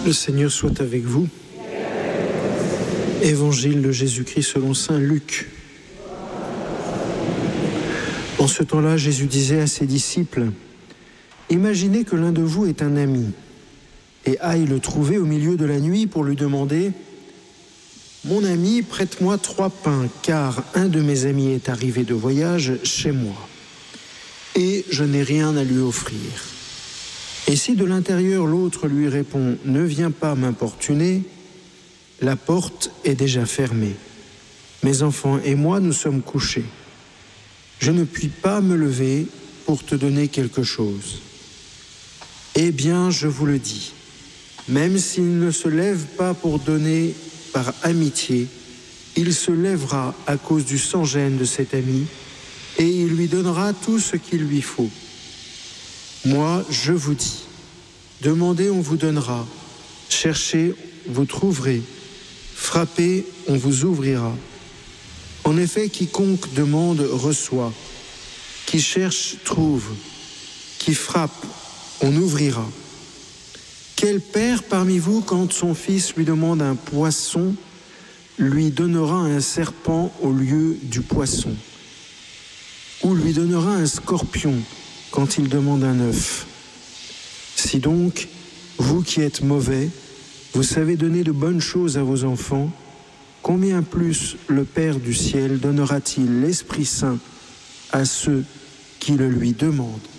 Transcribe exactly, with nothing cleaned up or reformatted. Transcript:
Le Seigneur soit avec vous. Évangile de Jésus-Christ selon saint Luc. En ce temps-là, Jésus disait à ses disciples, « Imaginez que l'un de vous est un ami et aille le trouver au milieu de la nuit pour lui demander « Mon ami, prête-moi trois pains, car un de mes amis est arrivé de voyage chez moi et je n'ai rien à lui offrir. » Et si de l'intérieur l'autre lui répond « Ne viens pas m'importuner », la porte est déjà fermée. Mes enfants et moi, nous sommes couchés. Je ne puis pas me lever pour te donner quelque chose. Eh bien, je vous le dis, même s'il ne se lève pas pour donner par amitié, il se lèvera à cause du sans-gêne de cet ami et il lui donnera tout ce qu'il lui faut. Moi, je vous dis, demandez, on vous donnera, cherchez, vous trouverez, frappez, on vous ouvrira. En effet, quiconque demande reçoit, qui cherche trouve, qui frappe, on ouvrira. Quel père parmi vous, quand son fils lui demande un poisson, lui donnera un serpent au lieu du poisson? Ou lui donnera un scorpion quand il demande un œuf? Si donc, vous qui êtes mauvais, vous savez donner de bonnes choses à vos enfants, combien plus le Père du ciel donnera-t-il l'Esprit Saint à ceux qui le lui demandent?